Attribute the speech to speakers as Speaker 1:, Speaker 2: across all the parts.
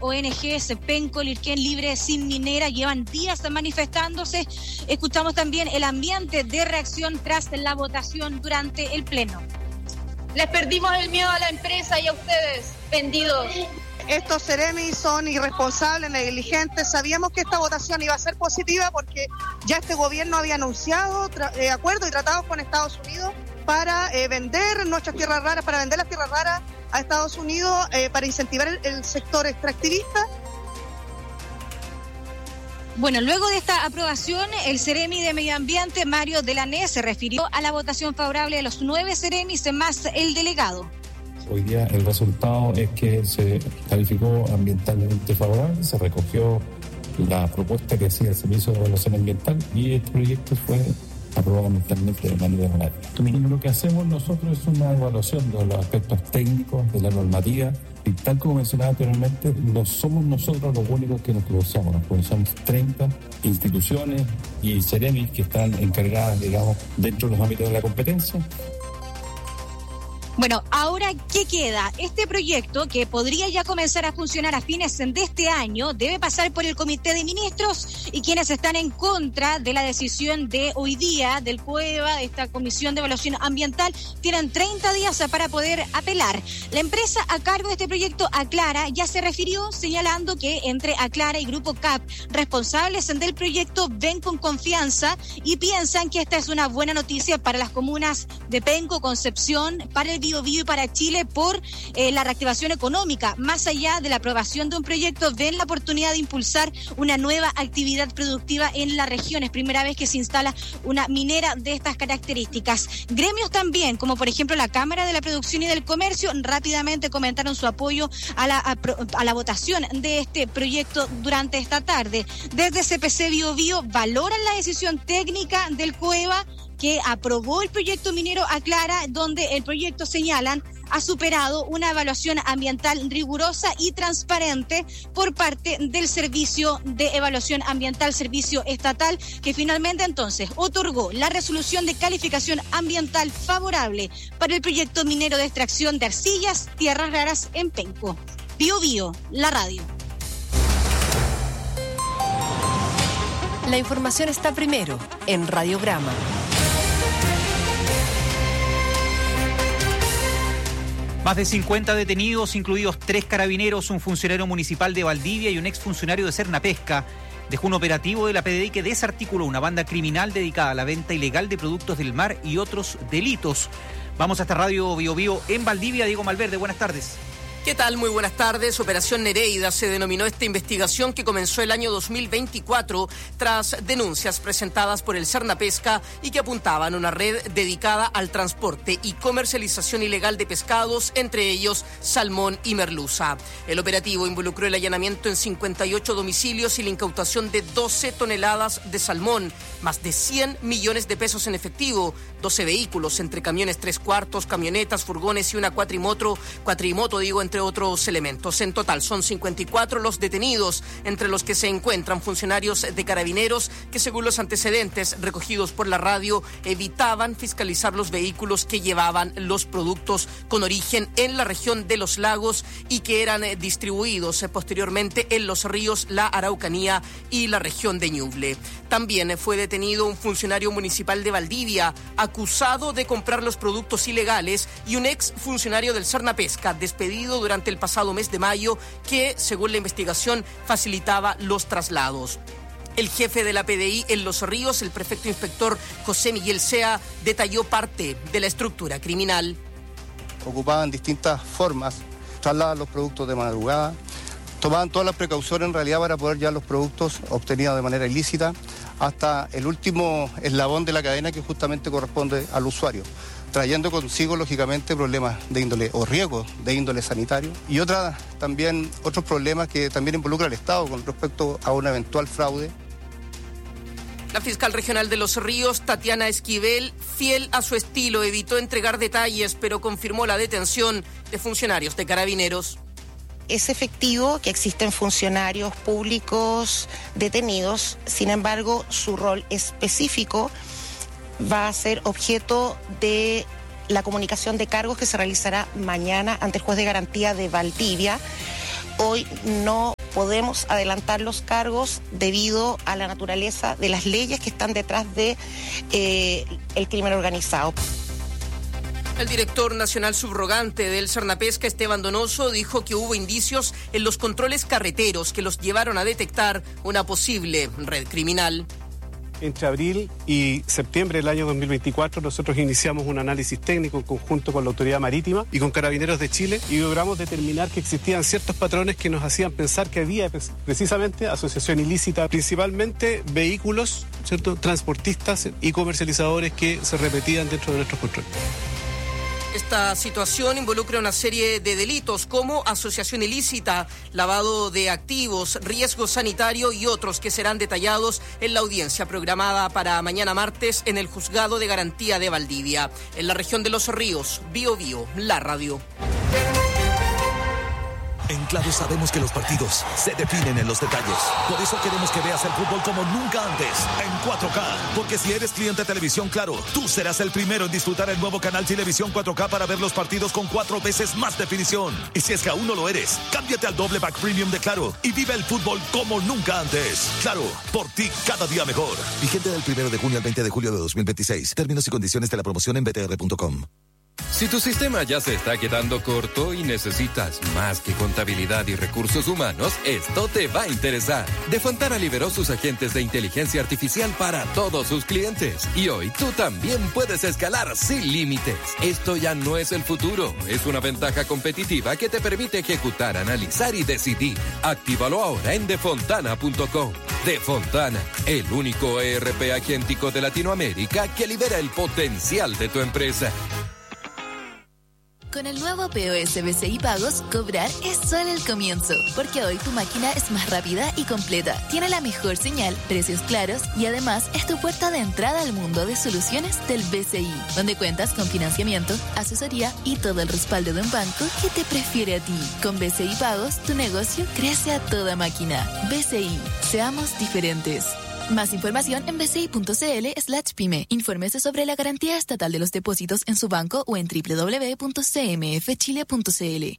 Speaker 1: ONGs Penco, Lirquén, Libre, Sin Minera llevan días manifestándose. Escuchamos también el ambiente de reacción tras la votación durante el pleno.
Speaker 2: Les perdimos el miedo a la empresa y a ustedes, vendidos.
Speaker 3: Estos seremis son irresponsables, negligentes. Sabíamos que esta votación iba a ser positiva porque ya este gobierno había anunciado acuerdos y tratados con Estados Unidos para vender nuestras tierras raras, para vender las tierras raras a Estados Unidos, para incentivar el sector extractivista.
Speaker 1: Bueno, luego de esta aprobación, el Ceremi de Medio Ambiente, Mario Delanés, se refirió a la votación favorable de los 9 Ceremis más el delegado.
Speaker 4: Hoy día el resultado es que se calificó ambientalmente favorable, se recogió la propuesta que hacía el Servicio de Evaluación Ambiental y este proyecto fue aprobado ambientalmente de manera unánime. Lo que hacemos nosotros es una evaluación de los aspectos técnicos de la normativa y tal como mencionaba anteriormente, no somos nosotros los únicos que nos pronunciamos 30 instituciones y Ceremis que están encargadas, digamos, dentro de los ámbitos de la competencia.
Speaker 1: Bueno, ahora, ¿qué queda? Este proyecto, que podría ya comenzar a funcionar a fines de este año, debe pasar por el Comité de Ministros y quienes están en contra de la decisión de hoy día del COEVA, de esta Comisión de Evaluación Ambiental, tienen 30 días para poder apelar. La empresa a cargo de este proyecto, Aclara, ya se refirió señalando que entre Aclara y Grupo CAP, responsables del proyecto, ven con confianza y piensan que esta es una buena noticia para las comunas de Penco, Concepción, para el Biobío y para Chile por la reactivación económica. Más allá de la aprobación de un proyecto, ven la oportunidad de impulsar una nueva actividad productiva en la región. Es primera vez que se instala una minera de estas características. Gremios también, como por ejemplo la Cámara de la Producción y del Comercio, rápidamente comentaron su apoyo a la votación de este proyecto durante esta tarde. Desde CPC Biobío valoran la decisión técnica del COEVA que aprobó el proyecto minero Aclara, donde el proyecto, señalan, ha superado una evaluación ambiental rigurosa y transparente por parte del Servicio de Evaluación Ambiental, servicio estatal, que finalmente entonces otorgó la resolución de calificación ambiental favorable para el proyecto minero de extracción de arcillas, tierras raras en Penco. Biobío, la radio.
Speaker 5: La información está primero en Radiograma.
Speaker 6: Más de 50 detenidos, incluidos 3 carabineros, un funcionario municipal de Valdivia y un exfuncionario de Cernapesca, dejó un operativo de la PDI que desarticuló una banda criminal dedicada a la venta ilegal de productos del mar y otros delitos. Vamos hasta Radio Biobío en Valdivia. Diego Malverde, buenas tardes.
Speaker 7: ¿Qué tal? Muy buenas tardes. Operación Nereida se denominó esta investigación que comenzó el año 2024 tras denuncias presentadas por el Cernapesca y que apuntaban a una red dedicada al transporte y comercialización ilegal de pescados, entre ellos salmón y merluza. El operativo involucró el allanamiento en 58 domicilios y la incautación de 12 toneladas de salmón, más de 100 millones de pesos en efectivo, 12 vehículos entre camiones 3/4, camionetas, furgones y una cuatrimoto, entre otros elementos. En total son 54 los detenidos, entre los que se encuentran funcionarios de carabineros que, según los antecedentes recogidos por la radio, evitaban fiscalizar los vehículos que llevaban los productos con origen en la región de los lagos y que eran distribuidos posteriormente en los ríos La Araucanía y la región de Ñuble. También fue detenido un funcionario municipal de Valdivia acusado de comprar los productos ilegales y un ex funcionario del Cernapesca despedido durante el pasado mes de mayo que, según la investigación, facilitaba los traslados. El jefe de la PDI en Los Ríos, el prefecto inspector José Miguel Sea, detalló parte de la estructura criminal.
Speaker 8: Ocupaban distintas formas, trasladan los productos de madrugada, tomaban todas las precauciones en realidad para poder llevar los productos obtenidos de manera ilícita hasta el último eslabón de la cadena que justamente corresponde al usuario, trayendo consigo lógicamente problemas de índole o riesgos de índole sanitario y otros problemas que también involucra al Estado con respecto a un eventual fraude.
Speaker 7: La fiscal regional de Los Ríos, Tatiana Esquivel, fiel a su estilo, evitó entregar detalles, pero confirmó la detención de funcionarios de carabineros.
Speaker 9: Es efectivo que existen funcionarios públicos detenidos, sin embargo, su rol específico va a ser objeto de la comunicación de cargos que se realizará mañana ante el juez de garantía de Valdivia. Hoy no podemos adelantar los cargos debido a la naturaleza de las leyes que están detrás de el crimen organizado.
Speaker 7: El director nacional subrogante del Cernapesca, Esteban Donoso, dijo que hubo indicios en los controles carreteros que los llevaron a detectar una posible red criminal.
Speaker 10: Entre abril y septiembre del año 2024 nosotros iniciamos un análisis técnico en conjunto con la Autoridad Marítima y con Carabineros de Chile y logramos determinar que existían ciertos patrones que nos hacían pensar que había precisamente asociación ilícita, principalmente vehículos, ¿cierto?, transportistas y comercializadores que se repetían dentro de nuestros controles.
Speaker 7: Esta situación involucra una serie de delitos como asociación ilícita, lavado de activos, riesgo sanitario y otros que serán detallados en la audiencia programada para mañana martes en el Juzgado de Garantía de Valdivia. En la región de Los Ríos, Biobío, la radio.
Speaker 11: En Claro sabemos que los partidos se definen en los detalles. Por eso queremos que veas el fútbol como nunca antes, en 4K. Porque si eres cliente de Televisión Claro, tú serás el primero en disfrutar el nuevo canal Televisión 4K para ver los partidos con 4 veces más definición. Y si es que aún no lo eres, cámbiate al doble pack premium de Claro y vive el fútbol como nunca antes. Claro, por ti cada día mejor. Vigente del 1 de junio al 20 de julio de 2026. Términos y condiciones de la promoción en btr.com.
Speaker 12: Si tu sistema ya se está quedando corto y necesitas más que contabilidad y recursos humanos, esto te va a interesar. Defontana liberó sus agentes de inteligencia artificial para todos sus clientes. Y hoy tú también puedes escalar sin límites. Esto ya no es el futuro, es una ventaja competitiva que te permite ejecutar, analizar y decidir. Actívalo ahora en defontana.com. Defontana, el único ERP agéntico de Latinoamérica que libera el potencial de tu empresa.
Speaker 13: Con el nuevo POS BCI Pagos, cobrar es solo el comienzo, porque hoy tu máquina es más rápida y completa, tiene la mejor señal, precios claros y además es tu puerta de entrada al mundo de soluciones del BCI, donde cuentas con financiamiento, asesoría y todo el respaldo de un banco que te prefiere a ti. Con BCI Pagos, tu negocio crece a toda máquina. BCI, seamos diferentes. Más información en bci.cl/pyme. Infórmese sobre la garantía estatal de los depósitos en su banco o en www.cmfchile.cl.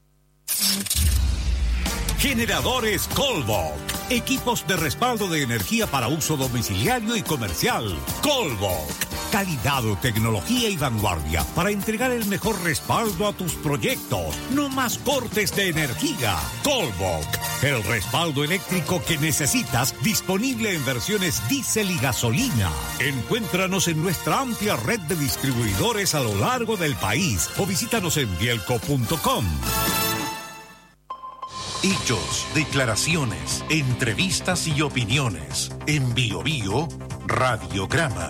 Speaker 14: Generadores Colbok. Equipos de respaldo de energía para uso domiciliario y comercial. Colbok. Calidad, tecnología y vanguardia para entregar el mejor respaldo a tus proyectos. No más cortes de energía. Colbok. El respaldo eléctrico que necesitas, disponible en versiones diésel y gasolina. Encuéntranos en nuestra amplia red de distribuidores a lo largo del país o visítanos en bielco.com.
Speaker 15: Hechos, declaraciones, entrevistas y opiniones. En Biobío, Radiograma.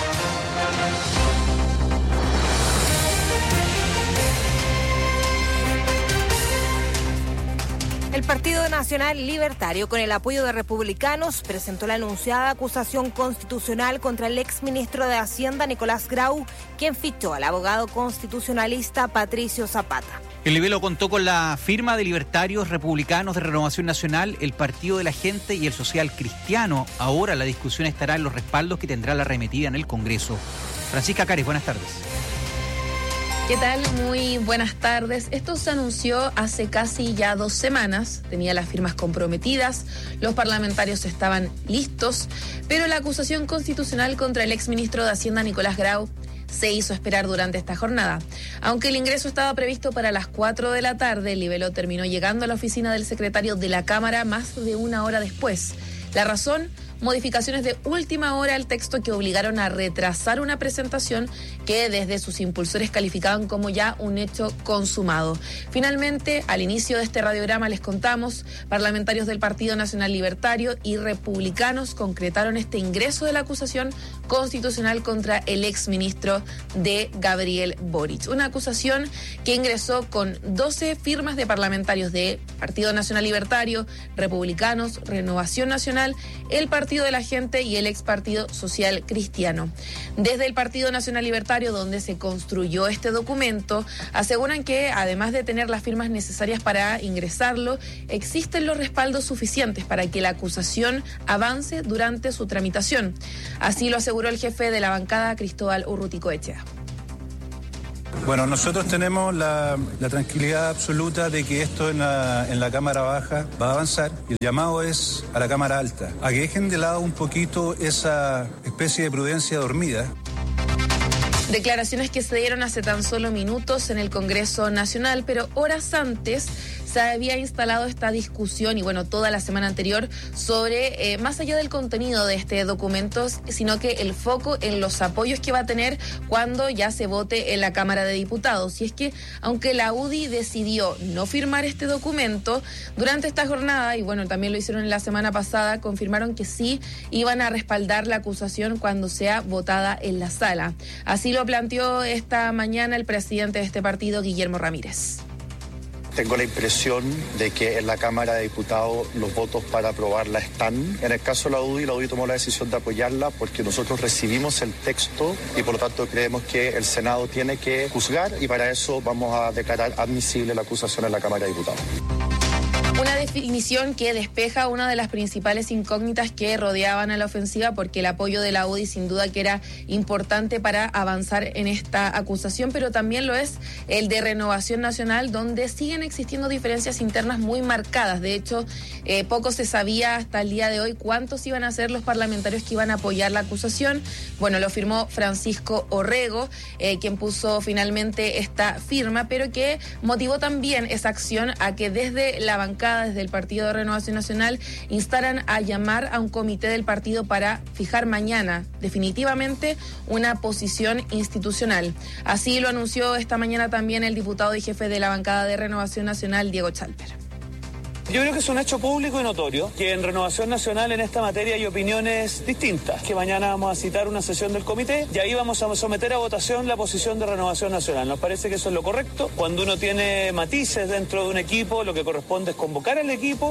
Speaker 16: El Partido Nacional Libertario, con el apoyo de republicanos, presentó la anunciada acusación constitucional contra el exministro de Hacienda, Nicolás Grau, quien fichó al abogado constitucionalista Patricio Zapata.
Speaker 6: El libelo contó con la firma de libertarios, republicanos, de Renovación Nacional, el Partido de la Gente y el Social Cristiano. Ahora la discusión estará en los respaldos que tendrá la arremetida en el Congreso. Francisca Cares, buenas tardes.
Speaker 17: ¿Qué tal? Muy buenas tardes. Esto se anunció hace casi ya 2 semanas. Tenía las firmas comprometidas, los parlamentarios estaban listos, pero la acusación constitucional contra el exministro de Hacienda, Nicolás Grau, se hizo esperar durante esta jornada. Aunque el ingreso estaba previsto para las 4 de la tarde, el libelo terminó llegando a la oficina del secretario de la Cámara más de 1 hora después. La razón: modificaciones de última hora al texto que obligaron a retrasar una presentación que desde sus impulsores calificaban como ya un hecho consumado. Finalmente, al inicio de este radiograma les contamos, parlamentarios del Partido Nacional Libertario y republicanos concretaron este ingreso de la acusación constitucional contra el exministro de Gabriel Boric. Una acusación que ingresó con 12 firmas de parlamentarios de Partido Nacional Libertario, republicanos, Renovación Nacional, el Partido de la Gente y el ex Partido Social Cristiano. Desde el Partido Nacional Libertario, donde se construyó este documento, aseguran que además de tener las firmas necesarias para ingresarlo, existen los respaldos suficientes para que la acusación avance durante su tramitación. Así lo aseguró el jefe de la bancada, Cristóbal Urruticoechea.
Speaker 18: Bueno, nosotros tenemos la tranquilidad absoluta de que esto en la Cámara Baja va a avanzar. Y el llamado es a la Cámara Alta, a que dejen de lado un poquito esa especie de prudencia dormida.
Speaker 17: Declaraciones que se dieron hace tan solo minutos en el Congreso Nacional, pero horas antes se había instalado esta discusión y bueno, toda la semana anterior sobre, más allá del contenido de este documento, sino que el foco en los apoyos que va a tener cuando ya se vote en la Cámara de Diputados. Y es que, aunque la UDI decidió no firmar este documento, durante esta jornada, y bueno, también lo hicieron la semana pasada, confirmaron que sí iban a respaldar la acusación cuando sea votada en la sala. Así lo planteó esta mañana el presidente de este partido, Guillermo Ramírez.
Speaker 19: Tengo la impresión de que en la Cámara de Diputados los votos para aprobarla están. En el caso de la UDI tomó la decisión de apoyarla porque nosotros recibimos el texto y por lo tanto creemos que el Senado tiene que juzgar y para eso vamos a declarar admisible la acusación en la Cámara de Diputados.
Speaker 17: Una definición que despeja una de las principales incógnitas que rodeaban a la ofensiva, porque el apoyo de la UDI sin duda que era importante para avanzar en esta acusación, pero también lo es el de Renovación Nacional, donde siguen existiendo diferencias internas muy marcadas. De hecho, poco se sabía hasta el día de hoy cuántos iban a ser los parlamentarios que iban a apoyar la acusación. Bueno, lo firmó Francisco Orrego, quien puso finalmente esta firma, pero que motivó también esa acción a que desde la bancada, desde el Partido de Renovación Nacional, instaran a llamar a un comité del partido para fijar mañana definitivamente una posición institucional. Así lo anunció esta mañana también el diputado y jefe de la bancada de Renovación Nacional, Diego Chalper.
Speaker 20: Yo creo que es un hecho público y notorio que en Renovación Nacional en esta materia hay opiniones distintas, que mañana vamos a citar una sesión del comité y ahí vamos a someter a votación la posición de Renovación Nacional. Nos parece que eso es lo correcto. Cuando uno tiene matices dentro de un equipo, lo que corresponde es convocar al equipo.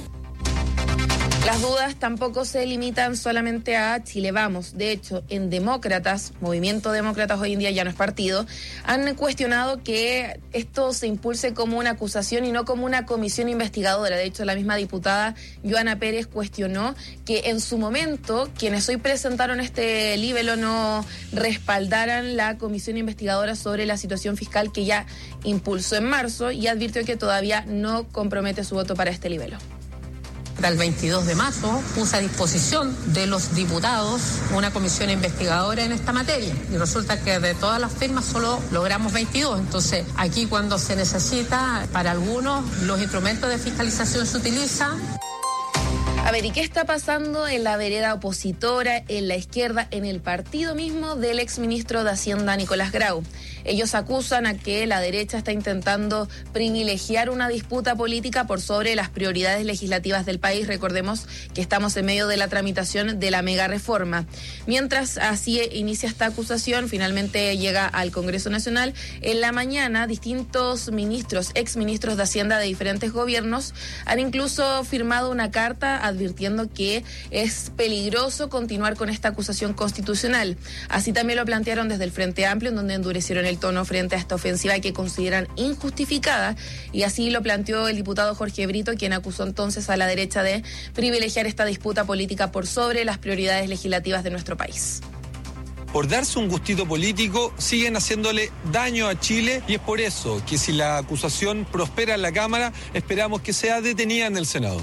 Speaker 17: Las dudas tampoco se limitan solamente a Chile Vamos. De hecho, en Demócratas, Movimiento Demócratas hoy en día ya no es partido, han cuestionado que esto se impulse como una acusación y no como una comisión investigadora. De hecho, la misma diputada Joana Pérez cuestionó que en su momento quienes hoy presentaron este libelo no respaldaran la comisión investigadora sobre la situación fiscal que ya impulsó en marzo, y advirtió que todavía no compromete su voto para este libelo.
Speaker 21: El 22 de marzo puse a disposición de los diputados una comisión investigadora en esta materia y resulta que de todas las firmas solo logramos 22. Entonces, aquí cuando se necesita, para algunos los instrumentos de fiscalización se utilizan.
Speaker 17: A ver, ¿y qué está pasando en la vereda opositora, en la izquierda, en el partido mismo del exministro de Hacienda, Nicolás Grau? Ellos acusan a que la derecha está intentando privilegiar una disputa política por sobre las prioridades legislativas del país. Recordemos que estamos en medio de la tramitación de la mega reforma. Mientras así inicia esta acusación, finalmente llega al Congreso Nacional. En la mañana, distintos ministros, exministros de Hacienda de diferentes gobiernos, han incluso firmado una carta advirtiendo que es peligroso continuar con esta acusación constitucional. Así también lo plantearon desde el Frente Amplio, en donde endurecieron el tono frente a esta ofensiva que consideran injustificada, y así lo planteó el diputado Jorge Brito, quien acusó entonces a la derecha de privilegiar esta disputa política por sobre las prioridades legislativas de nuestro país.
Speaker 22: Por darse un gustito político, siguen haciéndole daño a Chile, y es por eso que si la acusación prospera en la Cámara, esperamos que sea detenida en el Senado.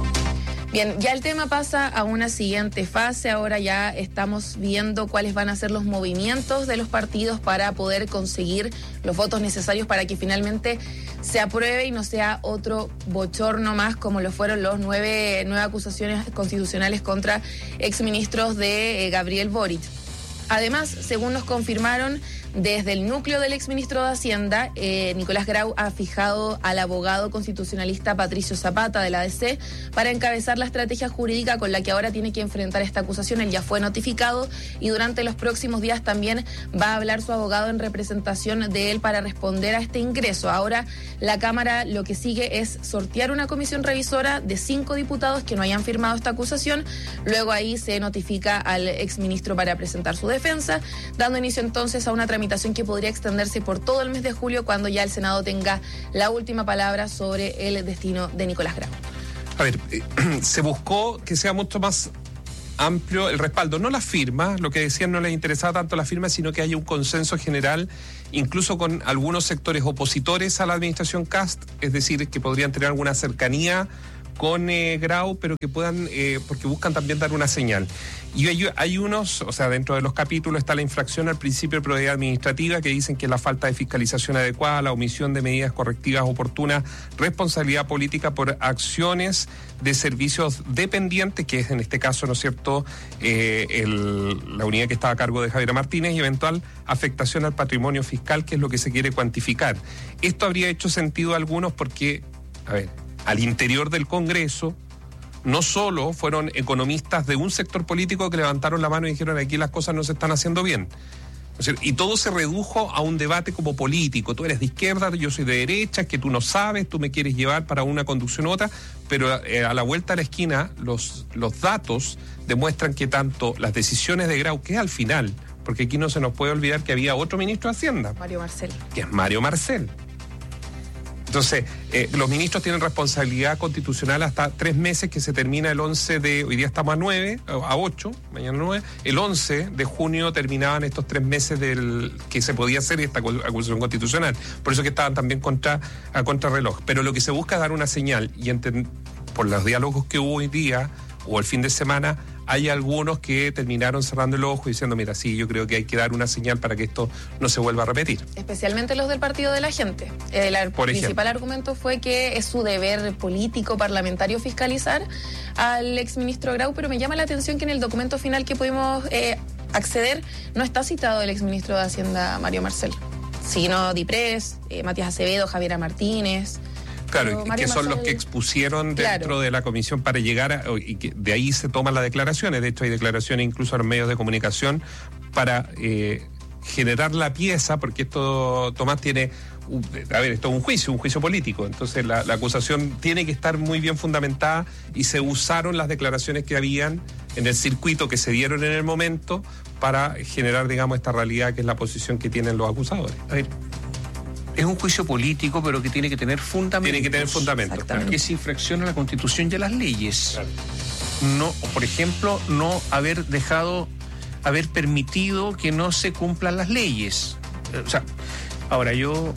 Speaker 17: Bien, ya el tema pasa a una siguiente fase. Ahora ya estamos viendo cuáles van a ser los movimientos de los partidos para poder conseguir los votos necesarios para que finalmente se apruebe y no sea otro bochorno más como lo fueron los nueve acusaciones constitucionales contra exministros de Gabriel Boric. Además, según nos confirmaron desde el núcleo del exministro de Hacienda, Nicolás Grau ha fijado al abogado constitucionalista Patricio Zapata de la ADC para encabezar la estrategia jurídica con la que ahora tiene que enfrentar esta acusación. Él ya fue notificado y durante los próximos días también va a hablar su abogado en representación de él para responder a este ingreso. Ahora la Cámara lo que sigue es sortear una comisión revisora de 5 diputados que no hayan firmado esta acusación. Luego ahí se notifica al exministro para presentar su defensa, dando inicio entonces a una tramitación que podría extenderse por todo el mes de julio, cuando ya el Senado tenga la última palabra sobre el destino de Nicolás Grau.
Speaker 22: A ver, se buscó que sea mucho más
Speaker 2: amplio el respaldo, no las firmas, lo que decían no les interesaba tanto las firmas, sino que haya un consenso general, incluso con algunos sectores opositores a la administración Kast, es decir, que podrían tener alguna cercanía con Grau, pero que puedan, porque buscan también dar una señal. Y hay unos, o sea, dentro de los capítulos está la infracción al principio de probidad administrativa, que dicen que es la falta de fiscalización adecuada, la omisión de medidas correctivas oportunas, responsabilidad política por acciones de servicios dependientes, que es en este caso, ¿no es cierto?, la unidad que estaba a cargo de Javier Martínez, y eventual afectación al patrimonio fiscal, que es lo que se quiere cuantificar. Esto habría hecho sentido a algunos porque, a ver, al interior del Congreso, no solo fueron economistas de un sector político que levantaron la mano y dijeron aquí las cosas no se están haciendo bien. Y todo se redujo a un debate como político. Tú eres de izquierda, yo soy de derecha, es que tú no sabes, tú me quieres llevar para una conducción u otra, pero a la vuelta de la esquina los datos demuestran que tanto las decisiones de Grau, que es al final, porque aquí no se nos puede olvidar que había otro ministro de Hacienda,
Speaker 17: Mario Marcel,
Speaker 2: que es Mario Marcel. Entonces, los ministros tienen responsabilidad constitucional hasta 3 meses, que se termina el 11 de... Hoy día estamos a 8, mañana 9. El 11 de junio terminaban estos 3 meses que se podía hacer esta acusación constitucional. Por eso que estaban también a contrarreloj. Pero lo que se busca es dar una señal, y por los diálogos que hubo hoy día o el fin de semana, hay algunos que terminaron cerrando el ojo y diciendo, mira, sí, yo creo que hay que dar una señal para que esto no se vuelva a repetir.
Speaker 17: Especialmente los del Partido de la Gente. El principal argumento fue que es su deber político, parlamentario, fiscalizar al exministro Grau, pero me llama la atención que en el documento final que pudimos acceder no está citado el exministro de Hacienda, Mario Marcel, sino Diprés, Matías Acevedo, Javier Martínez.
Speaker 2: Claro, que son los que expusieron dentro de la comisión para llegar y que de ahí se toman las declaraciones. De hecho, hay declaraciones incluso a los medios de comunicación para generar la pieza, porque esto, Tomás, tiene... esto es un juicio político. Entonces, la acusación tiene que estar muy bien fundamentada y se usaron las declaraciones que habían en el circuito que se dieron en el momento para generar, digamos, esta realidad que es la posición que tienen los acusadores.
Speaker 3: A ver, es un juicio político, pero que tiene que tener fundamentos.
Speaker 2: Tiene que tener fundamentos.
Speaker 3: Claro. Que se infracciona la Constitución y a las leyes. Claro. No, por ejemplo, no haber permitido que no se cumplan las leyes. O sea, ahora yo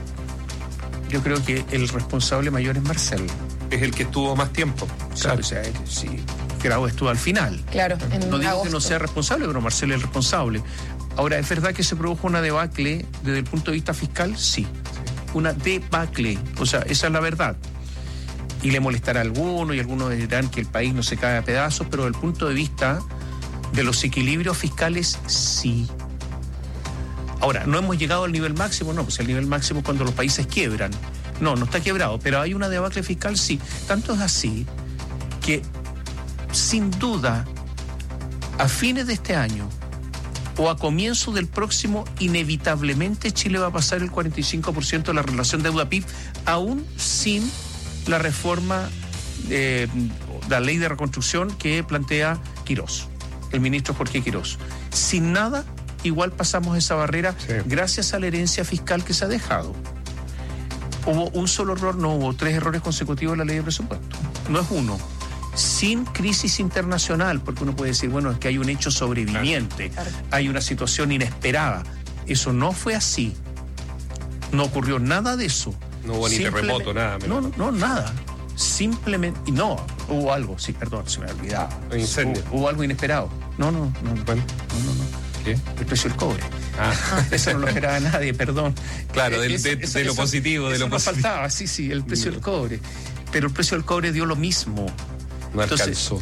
Speaker 3: creo que el responsable mayor es Marcel.
Speaker 2: Es el que estuvo más tiempo.
Speaker 3: Claro, o sea, sí, Grau estuvo al final.
Speaker 17: Claro,
Speaker 3: no digo que no sea responsable, pero Marcel es el responsable. Ahora, ¿es verdad que se produjo una debacle desde el punto de vista fiscal? Sí. Una debacle. O sea, esa es la verdad. Y le molestará a algunos, y algunos dirán que el país no se cae a pedazos, pero desde el punto de vista de los equilibrios fiscales, sí. Ahora, ¿no hemos llegado al nivel máximo? No, pues el nivel máximo es cuando los países quiebran. No está quebrado, pero hay una debacle fiscal, sí. Tanto es así que, sin duda, a fines de este año o a comienzo del próximo, inevitablemente Chile va a pasar el 45% de la relación deuda-PIB, aún sin la reforma de la ley de reconstrucción que plantea Quirós, el ministro Jorge Quirós. Sin nada, igual pasamos esa barrera, sí, gracias a la herencia fiscal que se ha dejado. Hubo un solo error, no hubo 3 errores consecutivos en la ley de presupuesto. No es uno. Sin crisis internacional, porque uno puede decir, bueno, es que hay un hecho sobreviviente, claro, hay una situación inesperada. Eso no fue así. No ocurrió nada de eso.
Speaker 2: No hubo ni terremoto, nada.
Speaker 3: No, nada. Simplemente, no, hubo algo, sí, perdón, se me ha olvidado.
Speaker 2: Incendio.
Speaker 3: Hubo algo inesperado. No.
Speaker 2: Bueno.
Speaker 3: No. ¿Qué? El precio del cobre. Eso no lo esperaba nadie, perdón.
Speaker 2: Claro, de lo positivo, de lo positivo.
Speaker 3: Faltaba, sí, el precio del cobre. Pero el precio del cobre dio lo mismo.
Speaker 2: No alcanzó.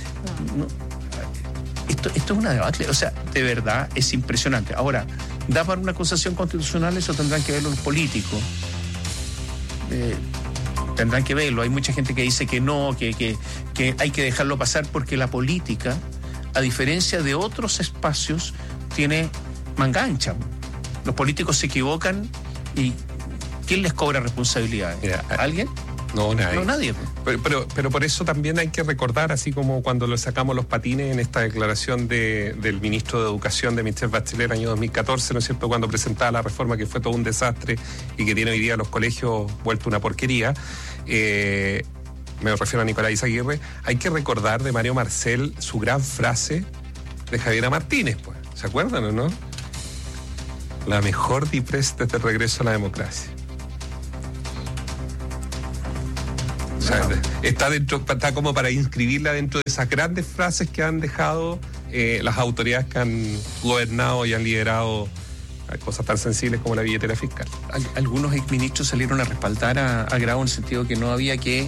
Speaker 3: Esto es una debacle, o sea, de verdad es impresionante. Ahora, ¿da para una acusación constitucional? Eso tendrán que verlo los políticos. Tendrán que verlo. Hay mucha gente que dice que no, que hay que dejarlo pasar porque la política, a diferencia de otros espacios, tiene manga ancha. Los políticos se equivocan y ¿quién les cobra responsabilidad? ¿Alguien?
Speaker 2: No, nadie.
Speaker 3: No, nadie.
Speaker 2: Pero por eso también hay que recordar, así como cuando le sacamos los patines en esta declaración del ministro de Educación de Michelle Bachelet año 2014, ¿no es cierto?, cuando presentaba la reforma que fue todo un desastre y que tiene hoy día los colegios vuelto una porquería. me refiero a Nicolás Aguirre, hay que recordar de Mario Marcel su gran frase de Javiera Martínez, pues. ¿Se acuerdan o no? La mejor DIPRES desde el regreso a la democracia. O sea, está como para inscribirla dentro de esas grandes frases que han dejado las autoridades que han gobernado y han liderado cosas tan sensibles como la billetera fiscal.
Speaker 3: Algunos exministros salieron a respaldar a Grau en el sentido que no había que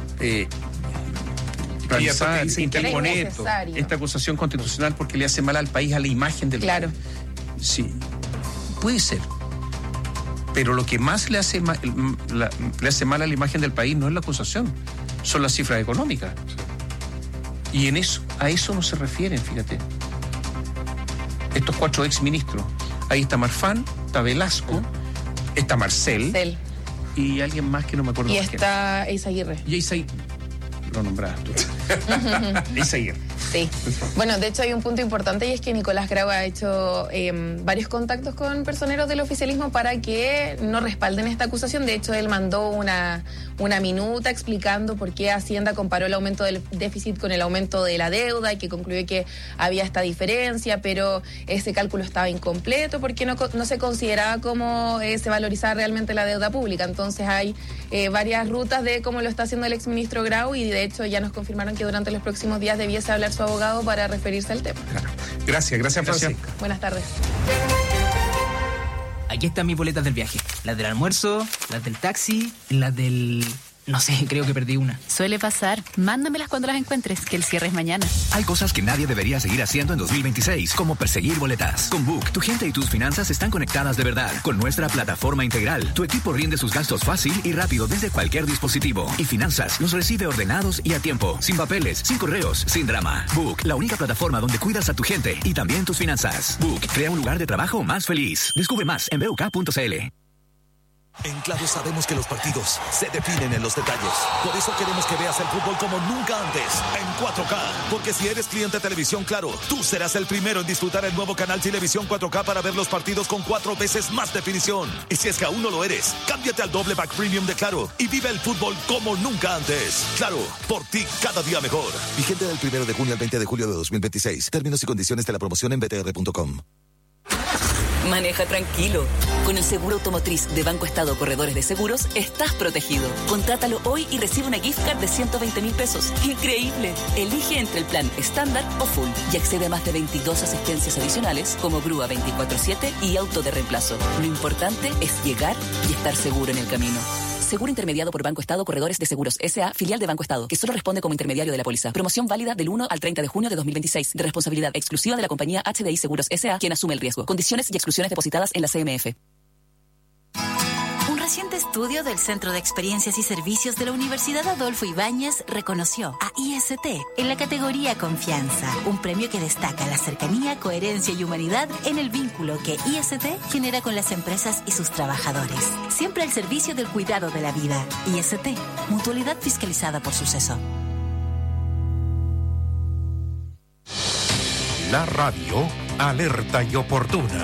Speaker 3: realizar, interponer esta acusación constitucional porque le hace mal al país, a la imagen del país. Sí, puede ser. Pero lo que más le hace mal a la imagen del país no es la acusación, son las cifras económicas. Y a eso no se refieren, fíjate. Estos 4 exministros. Ahí está Marfán, está Velasco, está Marcel. Y alguien más que no me acuerdo.
Speaker 17: Y está Eizaguirre.
Speaker 3: Y Eizaguirre. Lo nombraste tú. Eizaguirre.
Speaker 17: Sí. Bueno, de hecho hay un punto importante y es que Nicolás Grau ha hecho varios contactos con personeros del oficialismo para que no respalden esta acusación. De hecho, él mandó una minuta explicando por qué Hacienda comparó el aumento del déficit con el aumento de la deuda y que concluyó que había esta diferencia, pero ese cálculo estaba incompleto porque no se consideraba cómo se valorizaba realmente la deuda pública. Entonces hay varias rutas de cómo lo está haciendo el exministro Grau y de hecho ya nos confirmaron que durante los próximos días debiese hablar su abogado para referirse al tema.
Speaker 2: Gracias Francisca.
Speaker 17: Buenas tardes.
Speaker 1: Aquí están mis boletas del viaje. Las del almuerzo, las del taxi, las del... No sé, creo que perdí una.
Speaker 4: Suele pasar. Mándamelas cuando las encuentres, que el cierre es mañana.
Speaker 23: Hay cosas que nadie debería seguir haciendo en 2026, como perseguir boletas. Con Book, tu gente y tus finanzas están conectadas de verdad. Con nuestra plataforma integral, tu equipo rinde sus gastos fácil y rápido desde cualquier dispositivo. Y Finanzas los recibe ordenados y a tiempo, sin papeles, sin correos, sin drama. Book, la única plataforma donde cuidas a tu gente y también tus finanzas. Book, crea un lugar de trabajo más feliz. Descubre más en BUK.cl.
Speaker 11: En Claro sabemos que los partidos se definen en los detalles. Por eso queremos que veas el fútbol como nunca antes, en 4K. Porque si eres cliente de Televisión Claro, tú serás el primero en disfrutar el nuevo canal Televisión 4K para ver los partidos con 4 veces más definición. Y si es que aún no lo eres, cámbiate al doble pack premium de Claro y vive el fútbol como nunca antes. Claro, por ti cada día mejor. Vigente del 1 de junio al 20 de julio de 2026. Términos y condiciones de la promoción en btr.com.
Speaker 24: Maneja tranquilo. Con el seguro automotriz de Banco Estado Corredores de Seguros, estás protegido. Contrátalo hoy y recibe una gift card de 120.000 pesos. ¡Increíble! Elige entre el plan estándar o full y accede a más de 22 asistencias adicionales como grúa 24/7 y auto de reemplazo. Lo importante es llegar y estar seguro en el camino. Seguro intermediado por Banco Estado Corredores de Seguros S.A., filial de Banco Estado, que solo responde como intermediario de la póliza. Promoción válida del 1 al 30 de junio de 2026, de responsabilidad exclusiva de la compañía HDI Seguros S.A., quien asume el riesgo. Condiciones y exclusiones depositadas en la CMF.
Speaker 4: Un reciente estudio del Centro de Experiencias y Servicios de la Universidad Adolfo Ibáñez reconoció a IST en la categoría Confianza, un premio que destaca la cercanía, coherencia y humanidad en el vínculo que IST genera con las empresas y sus trabajadores. Siempre al servicio del cuidado de la vida. IST, mutualidad fiscalizada por Suceso.
Speaker 15: La radio, alerta y oportuna.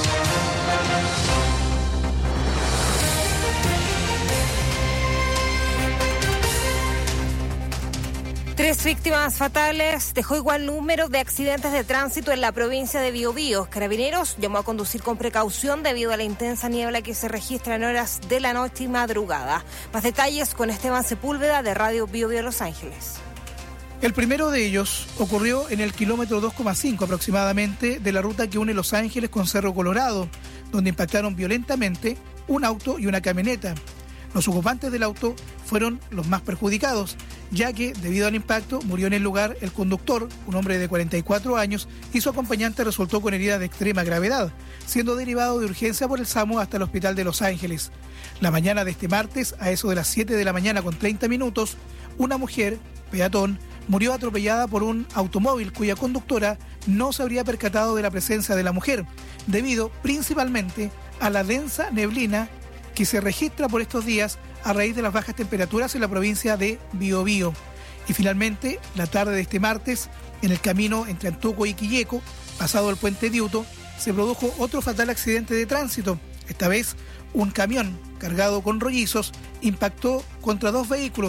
Speaker 16: Tres víctimas fatales dejó igual número de accidentes de tránsito en la provincia de Biobío. Carabineros llamó a conducir con precaución debido a la intensa niebla que se registra en horas de la noche y madrugada. Más detalles con Esteban Sepúlveda de Radio Biobío Los Ángeles.
Speaker 25: El primero de ellos ocurrió en el kilómetro 2,5 aproximadamente de la ruta que une Los Ángeles con Cerro Colorado, donde impactaron violentamente un auto y una camioneta. Los ocupantes del auto fueron los más perjudicados, ya que debido al impacto murió en el lugar el conductor, un hombre de 44 años, y su acompañante resultó con heridas de extrema gravedad, siendo derivado de urgencia por el SAMU hasta el hospital de Los Ángeles. La mañana de este martes, a eso de las 7 de la mañana con 30 minutos, una mujer, peatón, murió atropellada por un automóvil cuya conductora no se habría percatado de la presencia de la mujer, debido principalmente a la densa neblina que se registra por estos días a raíz de las bajas temperaturas en la provincia de Biobío. Y finalmente, la tarde de este martes, en el camino entre Antuco y Quilleco, pasado el puente Diuto, se produjo otro fatal accidente de tránsito. Esta vez, un camión cargado con rollizos impactó contra dos vehículos,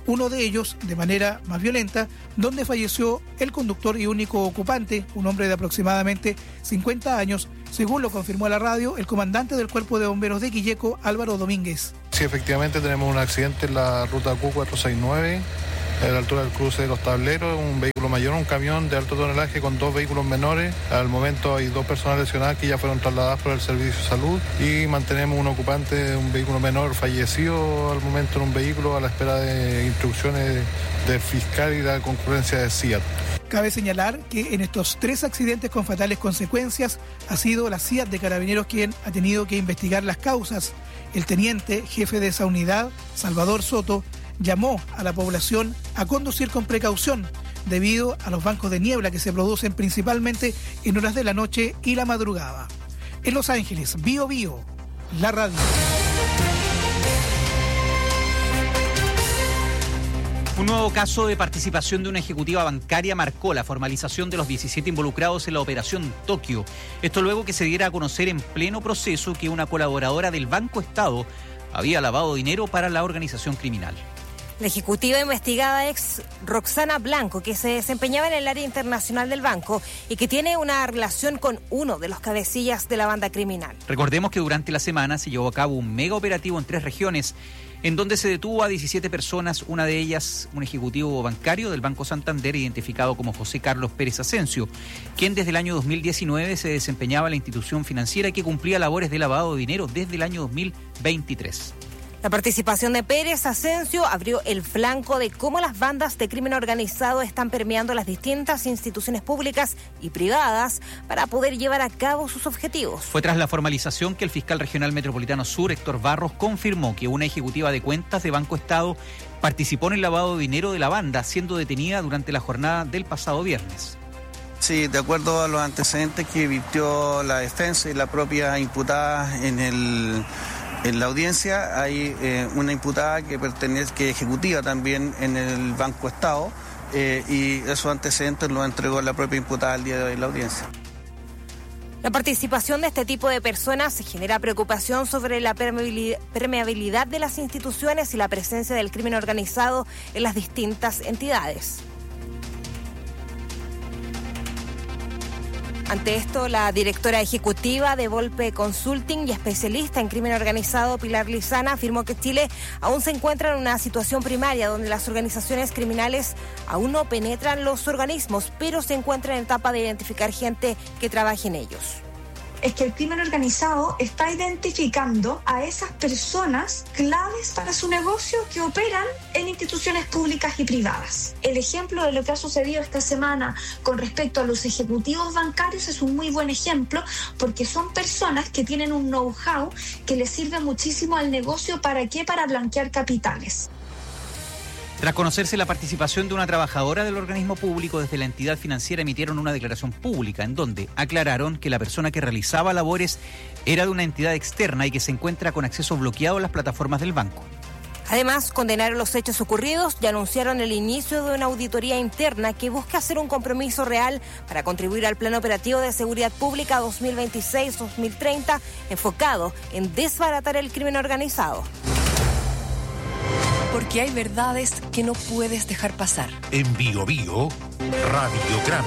Speaker 25: uno de ellos de manera más violenta, donde falleció el conductor y único ocupante, un hombre de aproximadamente 50 años, según lo confirmó a la radio el comandante del Cuerpo de Bomberos de Quilleco, Álvaro Domínguez.
Speaker 5: Sí, efectivamente tenemos un accidente en la ruta Q469, a la altura del cruce de los Tableros, un vehículo mayor, un camión de alto tonelaje con 2 vehículos menores. Al momento hay 2 personas lesionadas que ya fueron trasladadas por el Servicio de Salud y mantenemos un ocupante de un vehículo menor fallecido al momento en un vehículo a la espera de instrucciones del fiscal y la concurrencia de CIAT.
Speaker 25: Cabe señalar que en estos 3 accidentes con fatales consecuencias ha sido la CIAT de Carabineros quien ha tenido que investigar las causas. El teniente jefe de esa unidad, Salvador Soto, llamó a la población a conducir con precaución debido a los bancos de niebla que se producen principalmente en horas de la noche y la madrugada. En Los Ángeles, Bio Bio, la radio.
Speaker 6: Un nuevo caso de participación de una ejecutiva bancaria marcó la formalización de los 17 involucrados en la operación Tokio. Esto luego que se diera a conocer en pleno proceso que una colaboradora del Banco Estado había lavado dinero para la organización criminal.
Speaker 16: La ejecutiva investigada es Roxana Blanco, que se desempeñaba en el área internacional del banco y que tiene una relación con uno de los cabecillas de la banda criminal.
Speaker 6: Recordemos que durante la semana se llevó a cabo un mega operativo en 3 regiones, en donde se detuvo a 17 personas, una de ellas un ejecutivo bancario del Banco Santander identificado como José Carlos Pérez Asensio, quien desde el año 2019 se desempeñaba en la institución financiera y que cumplía labores de lavado de dinero desde el año 2023.
Speaker 16: La participación de Pérez Asensio abrió el flanco de cómo las bandas de crimen organizado están permeando las distintas instituciones públicas y privadas para poder llevar a cabo sus objetivos.
Speaker 6: Fue tras la formalización que el fiscal regional metropolitano sur, Héctor Barros, confirmó que una ejecutiva de cuentas de Banco Estado participó en el lavado de dinero de la banda, siendo detenida durante la jornada del pasado viernes.
Speaker 7: Sí, de acuerdo a los antecedentes que virtió la defensa y la propia imputada en la audiencia, hay una imputada que ejecutiva también en el Banco Estado y esos antecedentes los entregó la propia imputada el día de hoy en la audiencia.
Speaker 16: La participación de este tipo de personas genera preocupación sobre la permeabilidad de las instituciones y la presencia del crimen organizado en las distintas entidades. Ante esto, la directora ejecutiva de Volpe Consulting y especialista en crimen organizado, Pilar Lizana, afirmó que Chile aún se encuentra en una situación primaria donde las organizaciones criminales aún no penetran los organismos, pero se encuentran en etapa de identificar gente que trabaje en ellos.
Speaker 8: Es que el crimen organizado está identificando a esas personas claves para su negocio que operan en instituciones públicas y privadas. El ejemplo de lo que ha sucedido esta semana con respecto a los ejecutivos bancarios es un muy buen ejemplo porque son personas que tienen un know-how que les sirve muchísimo al negocio. ¿Para qué? Para blanquear capitales.
Speaker 6: Tras conocerse la participación de una trabajadora del organismo público, desde la entidad financiera emitieron una declaración pública en donde aclararon que la persona que realizaba labores era de una entidad externa y que se encuentra con acceso bloqueado a las plataformas del banco.
Speaker 16: Además, condenaron los hechos ocurridos y anunciaron el inicio de una auditoría interna que busca hacer un compromiso real para contribuir al Plan Operativo de Seguridad Pública 2026-2030, enfocado en desbaratar el crimen organizado.
Speaker 9: Porque hay verdades que no puedes dejar pasar.
Speaker 15: En Bio Bio, Radiograma.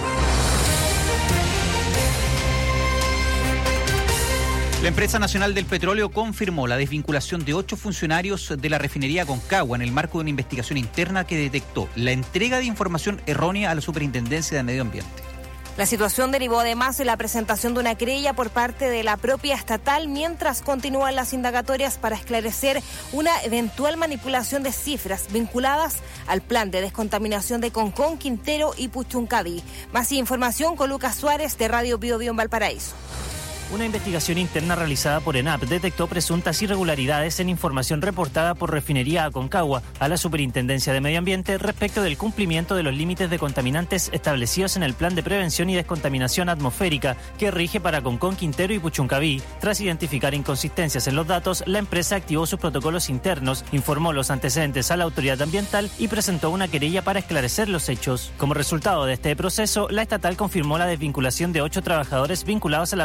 Speaker 6: La Empresa Nacional del Petróleo confirmó la desvinculación de 8 funcionarios de la refinería Aconcagua en el marco de una investigación interna que detectó la entrega de información errónea a la Superintendencia de Medio Ambiente.
Speaker 16: La situación derivó además de la presentación de una querella por parte de la propia estatal mientras continúan las indagatorias para esclarecer una eventual manipulación de cifras vinculadas al plan de descontaminación de Concón, Quintero y Puchuncaví. Más información con Lucas Suárez de Radio Bio Bio en Valparaíso.
Speaker 10: Una investigación interna realizada por ENAP detectó presuntas irregularidades en información reportada por Refinería Aconcagua a la Superintendencia de Medio Ambiente respecto del cumplimiento de los límites de contaminantes establecidos en el Plan de Prevención y Descontaminación Atmosférica que rige para Concón, Quintero y Puchuncaví. Tras identificar inconsistencias en los datos, la empresa activó sus protocolos internos, informó los antecedentes a la autoridad ambiental y presentó una querella para esclarecer los hechos. Como resultado de este proceso, la estatal confirmó la desvinculación de 8 trabajadores vinculados a la refinería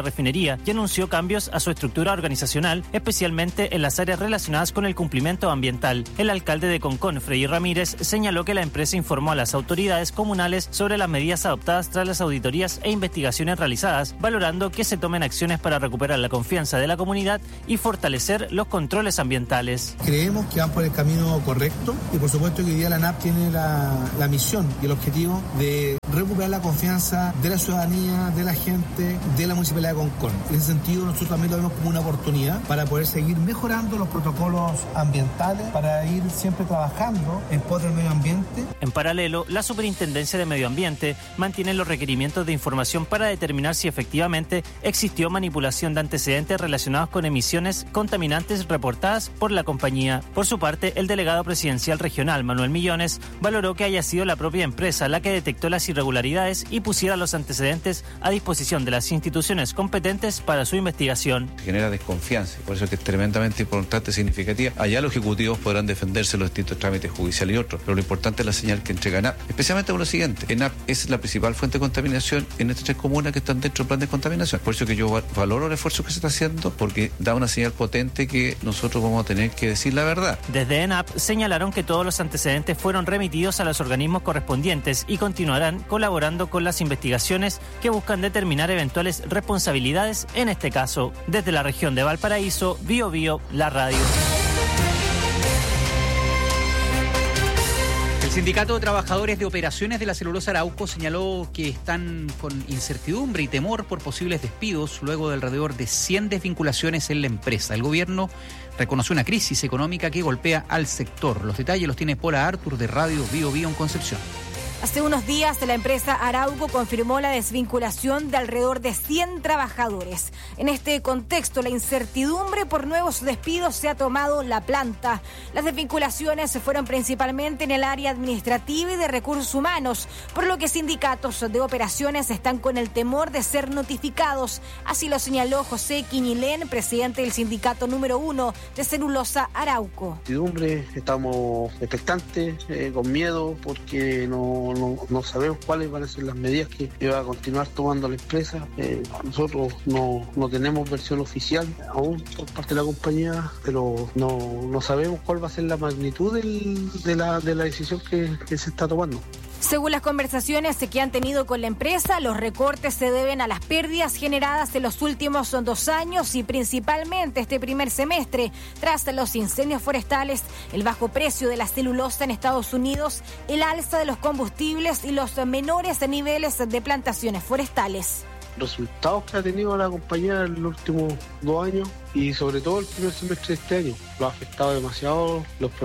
Speaker 10: Energía y anunció cambios a su estructura organizacional, especialmente en las áreas relacionadas con el cumplimiento ambiental. El alcalde de Concón, Freddy Ramírez, señaló que la empresa informó a las autoridades comunales sobre las medidas adoptadas tras las auditorías e investigaciones realizadas, valorando que se tomen acciones para recuperar la confianza de la comunidad y fortalecer los controles ambientales.
Speaker 12: Creemos que van por el camino correcto y por supuesto que hoy día la ANAP tiene la misión y el objetivo de recuperar la confianza de la ciudadanía, de la gente, de la Municipalidad de Concón. En ese sentido, nosotros también lo vemos como una oportunidad para poder seguir mejorando los protocolos ambientales, para ir siempre trabajando en pos del medio ambiente.
Speaker 10: En paralelo, la Superintendencia de Medio Ambiente mantiene los requerimientos de información para determinar si efectivamente existió manipulación de antecedentes relacionados con emisiones contaminantes reportadas por la compañía. Por su parte, el delegado presidencial regional, Manuel Millones, valoró que haya sido la propia empresa la que detectó las irregularidades y pusiera los antecedentes a disposición de las instituciones competentes para su investigación.
Speaker 13: Genera desconfianza, por eso es que es tremendamente importante, significativa. Allá los ejecutivos podrán defenderse los distintos trámites judiciales y otros, pero lo importante es la señal que entrega ENAP, especialmente por lo siguiente: ENAP es la principal fuente de contaminación en estas 3 comunas que están dentro del plan de contaminación. Por eso que yo valoro el esfuerzo que se está haciendo, porque da una señal potente que nosotros vamos a tener que decir la verdad.
Speaker 10: Desde ENAP señalaron que todos los antecedentes fueron remitidos a los organismos correspondientes y continuarán colaborando con las investigaciones que buscan determinar eventuales responsabilidades en este caso. Desde la región de Valparaíso, Bío Bío, la radio.
Speaker 6: El Sindicato de Trabajadores de Operaciones de la Celulosa Arauco señaló que están con incertidumbre y temor por posibles despidos luego de alrededor de 100 desvinculaciones en la empresa. El gobierno reconoció una crisis económica que golpea al sector. Los detalles los tiene Paula Artur de Radio Bío Bío en Concepción.
Speaker 16: Hace unos días, la empresa Arauco confirmó la desvinculación de alrededor de 100 trabajadores. En este contexto, la incertidumbre por nuevos despidos se ha tomado la planta. Las desvinculaciones fueron principalmente en el área administrativa y de recursos humanos, por lo que sindicatos de operaciones están con el temor de ser notificados. Así lo señaló José Quiñilén, presidente del sindicato número 1 de Celulosa Arauco.
Speaker 14: Estamos expectantes, con miedo, porque no sabemos cuáles van a ser las medidas que va a continuar tomando la empresa. Nosotros no tenemos versión oficial aún por parte de la compañía, pero no sabemos cuál va a ser la magnitud de la decisión que se está tomando.
Speaker 16: Según las conversaciones que han tenido con la empresa, los recortes se deben a las pérdidas generadas en los últimos 2 años y principalmente este primer semestre, tras los incendios forestales, el bajo precio de la celulosa en Estados Unidos, el alza de los combustibles y los menores niveles de plantaciones forestales.
Speaker 14: Resultados que ha tenido la compañía en los últimos 2 años y sobre todo el primer semestre de este año. Lo ha afectado demasiado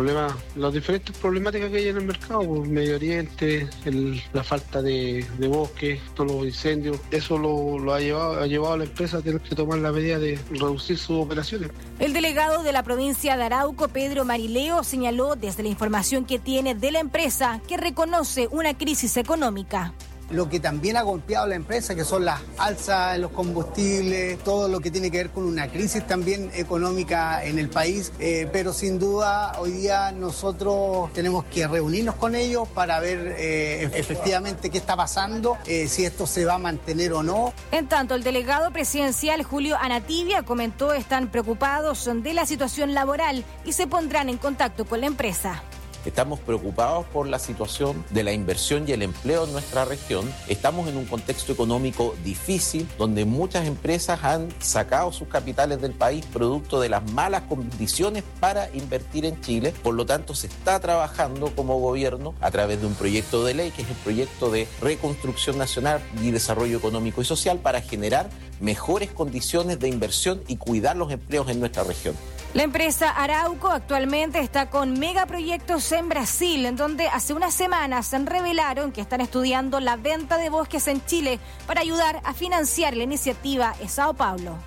Speaker 14: las diferentes problemáticas que hay en el mercado, por Medio Oriente, la falta de bosque, todos los incendios. Eso lo ha llevado a la empresa a tener que tomar la medida de reducir sus operaciones.
Speaker 16: El delegado de la provincia de Arauco, Pedro Marileo, señaló desde la información que tiene de la empresa que reconoce una crisis económica.
Speaker 18: Lo que también ha golpeado a la empresa, que son las alzas en los combustibles, todo lo que tiene que ver con una crisis también económica en el país, pero sin duda hoy día nosotros tenemos que reunirnos con ellos para ver efectivamente qué está pasando, si esto se va a mantener o no.
Speaker 16: En tanto, el delegado presidencial Julio Anatibia comentó que están preocupados de la situación laboral y se pondrán en contacto con la empresa.
Speaker 19: Estamos preocupados por la situación de la inversión y el empleo en nuestra región. Estamos en un contexto económico difícil, donde muchas empresas han sacado sus capitales del país producto de las malas condiciones para invertir en Chile. Por lo tanto, se está trabajando como gobierno a través de un proyecto de ley, que es el proyecto de Reconstrucción Nacional y Desarrollo Económico y Social, para generar mejores condiciones de inversión y cuidar los empleos en nuestra región.
Speaker 16: La empresa Arauco actualmente está con megaproyectos en Brasil, en donde hace unas semanas se revelaron que están estudiando la venta de bosques en Chile para ayudar a financiar la iniciativa en Sao Paulo.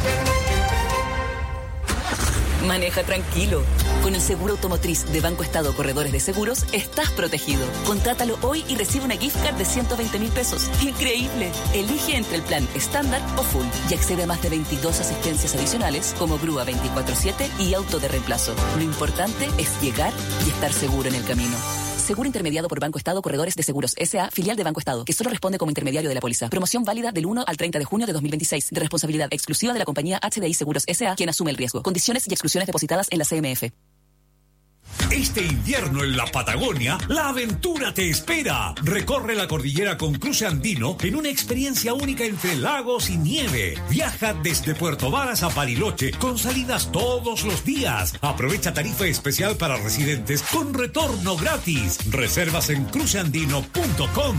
Speaker 24: Maneja tranquilo. Con el seguro automotriz de Banco Estado Corredores de Seguros, estás protegido. Contrátalo hoy y recibe una gift card de 120.000 pesos. ¡Increíble! Elige entre el plan estándar o full y accede a más de 22 asistencias adicionales como grúa 24/7 y auto de reemplazo. Lo importante es llegar y estar seguro en el camino. Seguro intermediado por Banco Estado Corredores de Seguros S.A., filial de Banco Estado, que solo responde como intermediario de la póliza. Promoción válida del 1 al 30 de junio de 2026, de responsabilidad exclusiva de la compañía HDI Seguros S.A., quien asume el riesgo. Condiciones y exclusiones depositadas en la CMF.
Speaker 2: Este invierno en la Patagonia, la aventura te espera. Recorre la cordillera con cruce andino en una experiencia única entre lagos y nieve. Viaja desde Puerto Varas a Bariloche con salidas todos los días. Aprovecha tarifa especial para residentes con retorno gratis. Reservas en cruceandino.com.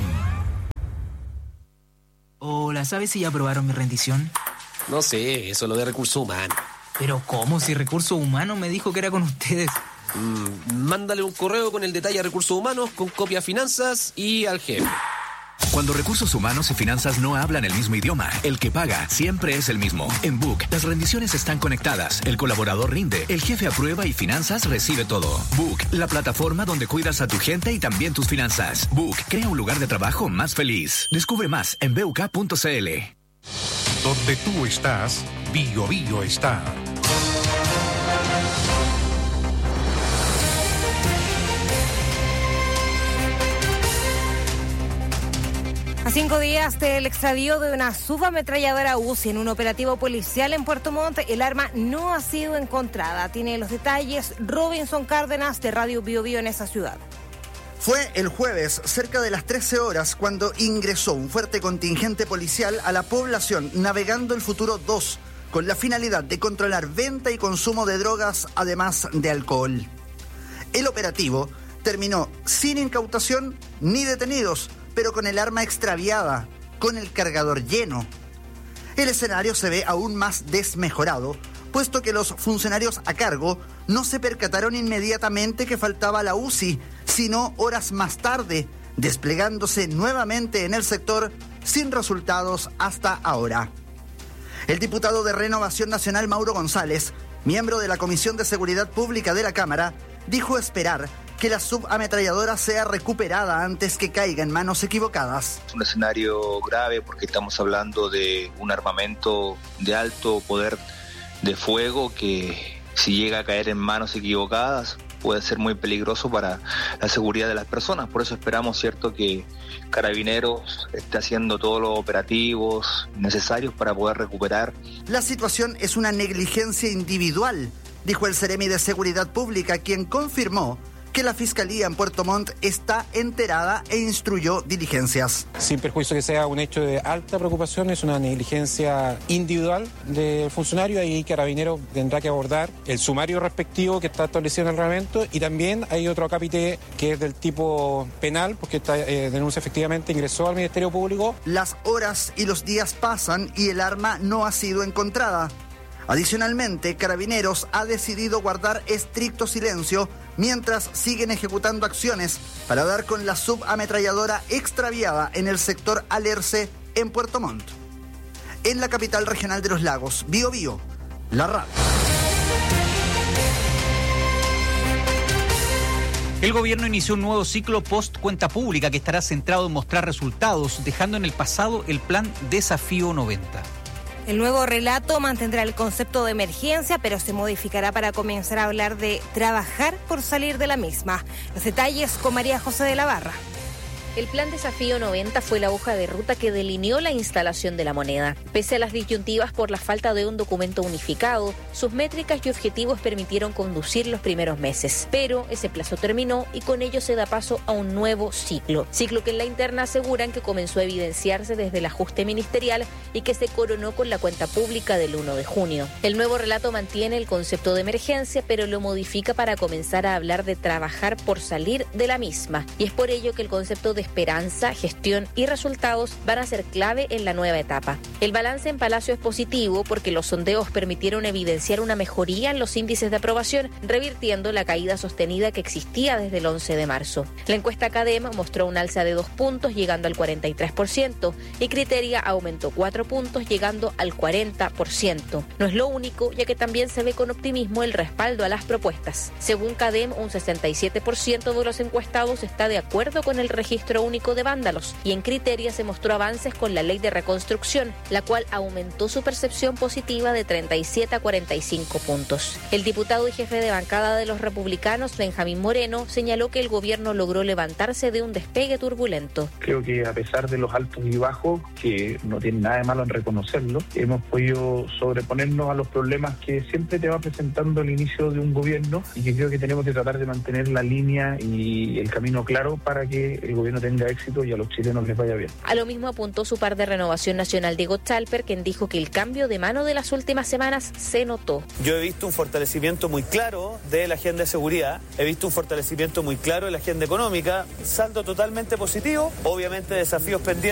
Speaker 1: Hola, ¿sabes si ya aprobaron mi rendición?
Speaker 3: No sé, eso es lo de recursos humanos.
Speaker 1: Pero ¿cómo? Si Recursos Humanos me dijo que era con ustedes.
Speaker 3: Mándale un correo con el detalle a Recursos Humanos, con copia a Finanzas y al jefe.
Speaker 23: Cuando Recursos Humanos y Finanzas no hablan el mismo idioma, el que paga siempre es el mismo. En Book, las rendiciones están conectadas, el colaborador rinde, el jefe aprueba y Finanzas recibe todo. Book, la plataforma donde cuidas a tu gente y también tus finanzas. Book, crea un lugar de trabajo más feliz. Descubre más en buk.cl.
Speaker 15: Donde tú estás, Bio Bio está.
Speaker 16: A 5 días del extravío de una subametralladora UCI en un operativo policial en Puerto Montt, el arma no ha sido encontrada. Tiene los detalles Robinson Cárdenas de Radio Bio Bio en esa ciudad.
Speaker 20: Fue el jueves, cerca de las 13 horas, cuando ingresó un fuerte contingente policial a la población navegando el Futuro 2, con la finalidad de controlar venta y consumo de drogas, además de alcohol. El operativo terminó sin incautación ni detenidos, pero con el arma extraviada, con el cargador lleno. El escenario se ve aún más desmejorado, puesto que los funcionarios a cargo no se percataron inmediatamente que faltaba la UCI, sino horas más tarde, desplegándose nuevamente en el sector sin resultados hasta ahora. El diputado de Renovación Nacional, Mauro González, miembro de la Comisión de Seguridad Pública de la Cámara, dijo esperar que la subametralladora sea recuperada antes que caiga en manos equivocadas.
Speaker 21: Es un escenario grave porque estamos hablando de un armamento de alto poder de fuego que, si llega a caer en manos equivocadas, puede ser muy peligroso para la seguridad de las personas. Por eso esperamos, cierto, que Carabineros esté haciendo todos los operativos necesarios para poder recuperar.
Speaker 20: La situación es una negligencia individual, dijo el Seremi de Seguridad Pública, quien confirmó que la Fiscalía en Puerto Montt está enterada e instruyó diligencias.
Speaker 22: Sin perjuicio que sea un hecho de alta preocupación, es una negligencia individual del funcionario. Ahí Carabineros tendrá que abordar el sumario respectivo que está establecido en el reglamento, y también hay otro acápite que es del tipo penal, porque esta denuncia efectivamente ingresó al Ministerio Público.
Speaker 20: Las horas y los días pasan y el arma no ha sido encontrada. Adicionalmente, Carabineros ha decidido guardar estricto silencio mientras siguen ejecutando acciones para dar con la subametralladora extraviada en el sector Alerce, en Puerto Montt. En la capital regional de los lagos, Bio Bio, la radio.
Speaker 6: El gobierno inició un nuevo ciclo post cuenta pública que estará centrado en mostrar resultados, dejando en el pasado el plan Desafío 90.
Speaker 16: El nuevo relato mantendrá el concepto de emergencia, pero se modificará para comenzar a hablar de trabajar por salir de la misma. Los detalles con María José de la Barra.
Speaker 26: El Plan Desafío 90 fue la hoja de ruta que delineó la instalación de la moneda. Pese a las disyuntivas por la falta de un documento unificado, sus métricas y objetivos permitieron conducir los primeros meses. Pero ese plazo terminó y con ello se da paso a un nuevo ciclo. Ciclo que en la interna aseguran que comenzó a evidenciarse desde el ajuste ministerial y que se coronó con la cuenta pública del 1 de junio. El nuevo relato mantiene el concepto de emergencia, pero lo modifica para comenzar a hablar de trabajar por salir de la misma. Y es por ello que el concepto de esperanza, gestión y resultados van a ser clave en la nueva etapa. El balance en Palacio es positivo porque los sondeos permitieron evidenciar una mejoría en los índices de aprobación, revirtiendo la caída sostenida que existía desde el 11 de marzo. La encuesta CADEM mostró un alza de 2 puntos, llegando al 43%, y Criteria aumentó 4 puntos, llegando al 40%. No es lo único, ya que también se ve con optimismo el respaldo a las propuestas. Según CADEM, un 67% de los encuestados está de acuerdo con el registro registro único de vándalos y en Criteria se mostró avances con la ley de reconstrucción, la cual aumentó su percepción positiva de 37 a 45 puntos. El diputado y jefe de bancada de los republicanos, Benjamín Moreno, señaló que el gobierno logró levantarse de un despegue turbulento.
Speaker 4: Creo que a pesar de los altos y bajos, que no tiene nada de malo en reconocerlo, hemos podido sobreponernos a los problemas que siempre te va presentando el inicio de un gobierno y que creo que tenemos que tratar de mantener la línea y el camino claro para que el gobierno tenga éxito y a los chilenos les vaya bien.
Speaker 26: A lo mismo apuntó su par de Renovación Nacional, Diego Chalper, quien dijo que el cambio de mano de las últimas semanas se notó.
Speaker 5: Yo he visto un fortalecimiento muy claro de la agenda de seguridad, he visto un fortalecimiento muy claro de la agenda económica, saldo totalmente positivo, obviamente desafíos pendientes